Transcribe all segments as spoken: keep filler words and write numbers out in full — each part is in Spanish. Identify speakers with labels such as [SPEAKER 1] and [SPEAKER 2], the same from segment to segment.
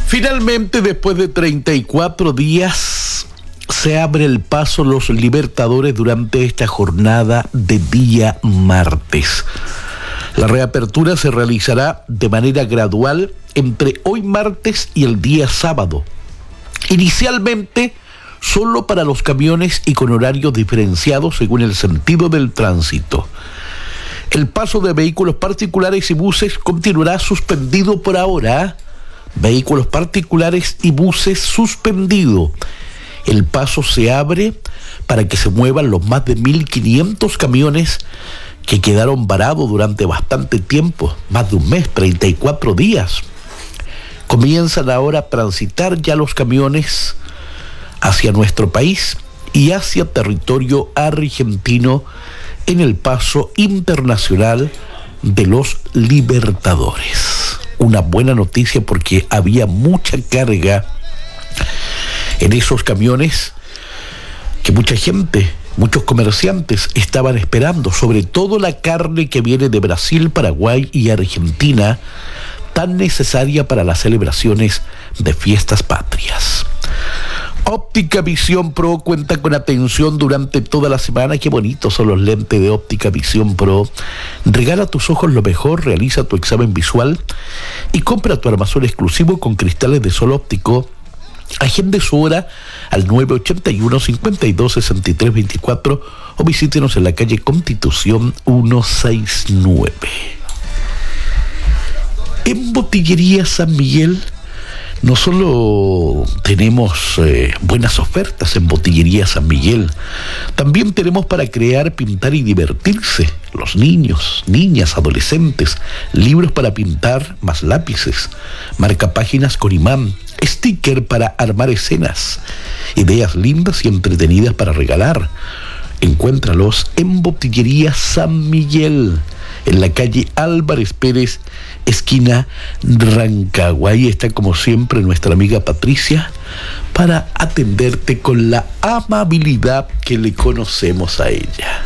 [SPEAKER 1] Finalmente, después de treinta y cuatro días, se abre el paso Los Libertadores durante esta jornada de día martes. La reapertura se realizará de manera gradual entre hoy martes y el día sábado. Inicialmente, solo para los camiones y con horarios diferenciados según el sentido del tránsito. El paso de vehículos particulares y buses continuará suspendido por ahora. Vehículos particulares y buses suspendido. El paso se abre para que se muevan los más de mil quinientos camiones que quedaron varados durante bastante tiempo, más de un mes, treinta y cuatro días. Comienzan ahora a transitar ya los camiones hacia nuestro país y hacia territorio argentino en el paso internacional de Los Libertadores. Una buena noticia porque había mucha carga en esos camiones que mucha gente, muchos comerciantes estaban esperando, sobre todo la carne que viene de Brasil, Paraguay y Argentina, tan necesaria para las celebraciones de fiestas patrias. Óptica Visión Pro cuenta con atención durante toda la semana. Qué bonitos son los lentes de Óptica Visión Pro. Regala a tus ojos lo mejor, realiza tu examen visual y compra tu armazón exclusivo con cristales de sol óptico. Agende su hora al nueve ochenta y uno, cincuenta y dos, sesenta y tres veinticuatro o visítenos en la calle Constitución ciento sesenta y nueve. En Botillería San Miguel no solo tenemos eh, buenas ofertas en Botillería San Miguel, también tenemos para crear, pintar y divertirse. Los niños, niñas, adolescentes, libros para pintar más lápices, marcapáginas con imán, sticker para armar escenas, ideas lindas y entretenidas para regalar. Encuéntralos en Botillería San Miguel, en la calle Álvarez Pérez, esquina Rancagua. Ahí está, como siempre, nuestra amiga Patricia para atenderte con la amabilidad que le conocemos a ella.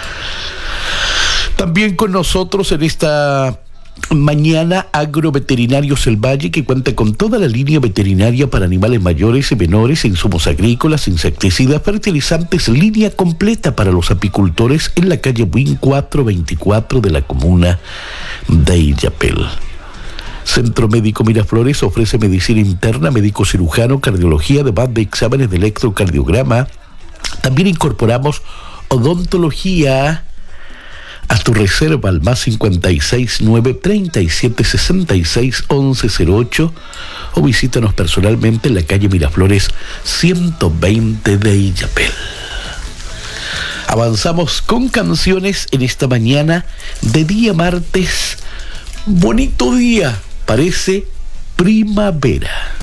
[SPEAKER 1] También con nosotros en esta mañana Agroveterinarios El Valle, que cuenta con toda la línea veterinaria para animales mayores y menores, insumos agrícolas, insecticidas, fertilizantes, línea completa para los apicultores en la calle Buin cuatrocientos veinticuatro de la comuna de Illapel. Centro Médico Miraflores ofrece medicina interna, médico cirujano, cardiología, además de exámenes de electrocardiograma. También incorporamos odontología. Haz tu reserva al más cincuenta y seis, nueve, treinta y siete, sesenta y seis, once cero ocho o visítanos personalmente en la calle Miraflores ciento veinte de Illapel. Avanzamos con canciones en esta mañana de día martes. Bonito día, parece primavera.